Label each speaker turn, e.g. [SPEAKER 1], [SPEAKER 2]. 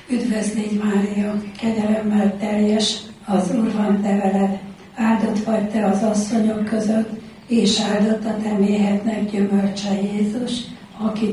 [SPEAKER 1] Üdvözl légy, Mária, kegyelemmel teljes, az Úr van te veled, áldott vagy te az asszonyok között, és áldott a te méhednek gyümölcse, Jézus, aki